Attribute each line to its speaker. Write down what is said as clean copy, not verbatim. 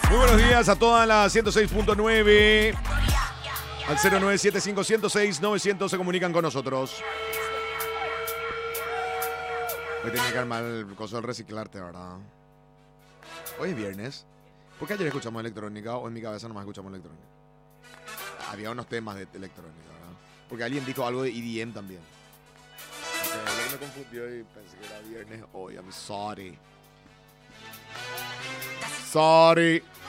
Speaker 1: Muy buenos días a todas las 106.9. Al 0975106-900 se comunican con nosotros. Hoy tenía que armar el coso del reciclarte, ¿verdad? Hoy es viernes. ¿Por qué ayer escuchamos electrónica o en mi cabeza nomás escuchamos electrónica? Había unos temas de electrónica, ¿verdad? Porque alguien dijo algo de EDM también. Yo me confundió y pensé que era viernes hoy. I'm sorry. Sorry.